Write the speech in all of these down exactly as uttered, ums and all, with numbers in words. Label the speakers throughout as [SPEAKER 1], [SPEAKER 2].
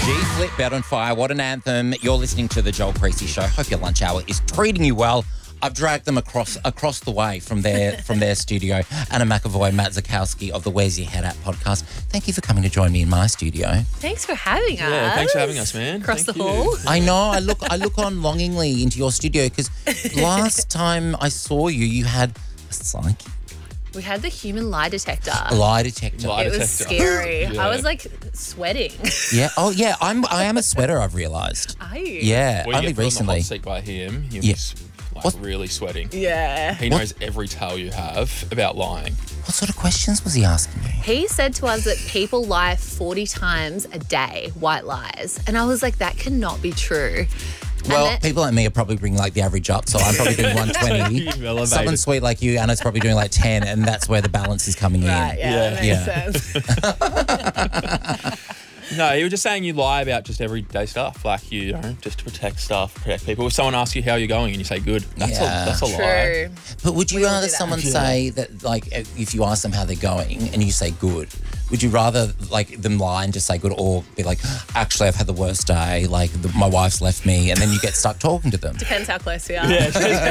[SPEAKER 1] G-Flip, Belt on Fire, what an anthem. You're listening to The Joel Creasy Show. Hope your lunch hour is treating you well. I've dragged them across across the way from their from their studio. Anna McAvoy, Matt Zakowski of the Where's Your Head At podcast. Thank you for coming to join me in my studio.
[SPEAKER 2] Thanks for having us.
[SPEAKER 3] Yeah, thanks for having us, man.
[SPEAKER 2] Across
[SPEAKER 3] Thank
[SPEAKER 2] the
[SPEAKER 3] you.
[SPEAKER 2] hall.
[SPEAKER 1] I know, I look I look on longingly into your studio because last time I saw you, you had a psychic
[SPEAKER 2] We had the human lie detector.
[SPEAKER 1] lie detector.
[SPEAKER 3] Lie
[SPEAKER 2] It was
[SPEAKER 3] detector.
[SPEAKER 2] scary.
[SPEAKER 3] Yeah.
[SPEAKER 2] I was like sweating.
[SPEAKER 1] Yeah. Oh, yeah. I'm. I am a sweater. I've realised.
[SPEAKER 2] Are you?
[SPEAKER 1] Yeah.
[SPEAKER 3] We
[SPEAKER 1] only
[SPEAKER 3] get put on the
[SPEAKER 1] recently.
[SPEAKER 3] hot seat by him. He
[SPEAKER 1] Yeah.
[SPEAKER 3] was like
[SPEAKER 1] What?
[SPEAKER 3] really sweating.
[SPEAKER 2] Yeah.
[SPEAKER 3] He knows every tale you have about lying.
[SPEAKER 1] What sort of questions was he asking me?
[SPEAKER 2] He said to us that people lie forty times a day, white lies. And I was like, that cannot be true.
[SPEAKER 1] Well,
[SPEAKER 2] then-
[SPEAKER 1] people like me are probably bringing like the average up, so I'm probably doing one twenty.
[SPEAKER 3] You've elevated.
[SPEAKER 1] Someone sweet like you, Anna's probably doing like ten, and that's where the balance is coming
[SPEAKER 2] Right,
[SPEAKER 1] in.
[SPEAKER 2] yeah,
[SPEAKER 3] Yeah.
[SPEAKER 2] that makes
[SPEAKER 1] Yeah.
[SPEAKER 2] sense.
[SPEAKER 3] No, he was just saying you lie about just everyday stuff, like you know, just to protect stuff, protect people. If someone asks you how you're going and you say good, that's
[SPEAKER 1] Yeah.
[SPEAKER 3] a that's a lie.
[SPEAKER 2] True.
[SPEAKER 1] But would you
[SPEAKER 2] We all
[SPEAKER 1] rather
[SPEAKER 2] do that.
[SPEAKER 1] someone
[SPEAKER 3] Yeah.
[SPEAKER 1] say that, like, if you ask them how they're going and you say good, would you rather like them lie and just say good, or be like, actually, I've had the worst day, like the, my wife's left me, and then you get stuck talking to them?
[SPEAKER 2] Depends how close we are.
[SPEAKER 3] Yeah,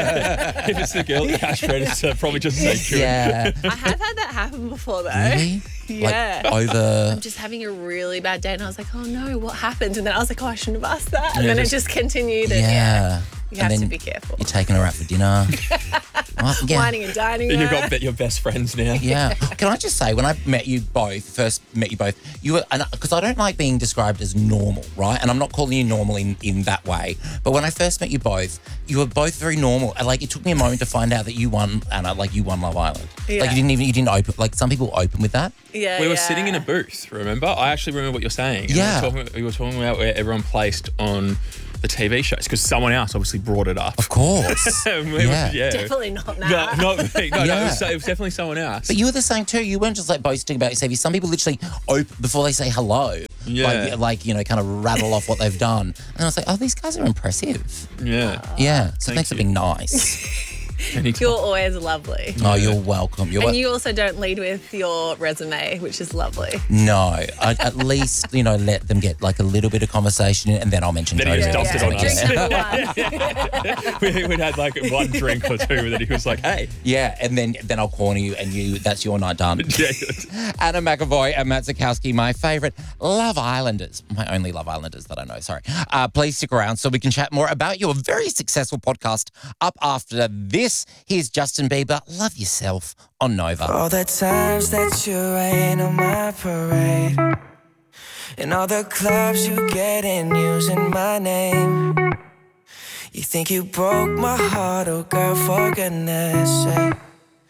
[SPEAKER 3] if it's the girl at the cash register, probably just say good.
[SPEAKER 1] Yeah.
[SPEAKER 2] I have had that happen before though.
[SPEAKER 1] Really?
[SPEAKER 2] Yeah.
[SPEAKER 1] Like over.
[SPEAKER 2] I'm just having a really bad day and I was like, oh no, what happened? And then I was like, oh, I shouldn't have asked that. And
[SPEAKER 3] Yeah,
[SPEAKER 2] then
[SPEAKER 3] just-
[SPEAKER 2] it just continued. And yeah,
[SPEAKER 1] Yeah.
[SPEAKER 2] you
[SPEAKER 1] And
[SPEAKER 2] have to
[SPEAKER 1] then
[SPEAKER 2] be careful.
[SPEAKER 1] You're taking her out for dinner. Well, yeah.
[SPEAKER 2] Whining and dining.
[SPEAKER 3] You've
[SPEAKER 2] there.
[SPEAKER 3] got be- your best friends now.
[SPEAKER 1] Yeah. Can I just say, when I met you both, first met you both, you were, because I don't like being described as normal, right? And I'm not calling you normal in, in that way. But when I first met you both, you were both very normal. And like, it took me a moment to find out that you won, Anna, like you won Love Island.
[SPEAKER 2] Yeah.
[SPEAKER 1] Like you didn't even, you didn't open, like some people open with that.
[SPEAKER 2] Yeah,
[SPEAKER 3] We were
[SPEAKER 2] yeah.
[SPEAKER 3] sitting in a booth, remember? I actually remember what you're saying. And
[SPEAKER 1] Yeah.
[SPEAKER 3] We were talking, we were talking about where everyone placed on the T V shows because someone else obviously brought it up.
[SPEAKER 1] Of course.
[SPEAKER 3] And we
[SPEAKER 1] Yeah.
[SPEAKER 3] were, yeah.
[SPEAKER 2] Definitely not
[SPEAKER 3] No,
[SPEAKER 2] that.
[SPEAKER 3] not me. No, no, it
[SPEAKER 1] Yeah.
[SPEAKER 3] was, it was definitely someone else.
[SPEAKER 1] But you were the same too. You weren't just like boasting about yourself. Some people literally open before they say hello.
[SPEAKER 3] Yeah.
[SPEAKER 1] Like, like, you know, kind of rattle off what they've done. And I was like, oh, these guys are impressive.
[SPEAKER 3] yeah.
[SPEAKER 1] Yeah. So
[SPEAKER 3] Thank
[SPEAKER 1] thanks for
[SPEAKER 3] you.
[SPEAKER 1] being nice.
[SPEAKER 3] Anytime.
[SPEAKER 2] You're always lovely.
[SPEAKER 1] Oh, you're welcome. You're
[SPEAKER 2] And
[SPEAKER 1] wel-
[SPEAKER 2] you also don't lead with your resume, which is lovely.
[SPEAKER 1] No, I, at least, you know, let them get like a little bit of conversation in, and then I'll mention
[SPEAKER 3] Then he
[SPEAKER 1] Cody.
[SPEAKER 3] just dumped it on
[SPEAKER 2] Drink
[SPEAKER 3] us.
[SPEAKER 2] number one.
[SPEAKER 3] we, we'd had like one drink or two that he was like, hey.
[SPEAKER 1] Yeah, and then then I'll corner you, and you that's your night done.
[SPEAKER 3] Yeah.
[SPEAKER 1] Anna McAvoy and Matt Zakowski, my favourite Love Islanders, my only Love Islanders that I know, sorry. Uh, please stick around so we can chat more about your very successful podcast up after this. Here's Justin Bieber, Love Yourself on Nova.
[SPEAKER 4] All the times that you rain on my parade, and all the clubs you get in using my name. You think you broke my heart, oh girl, for goodness sake.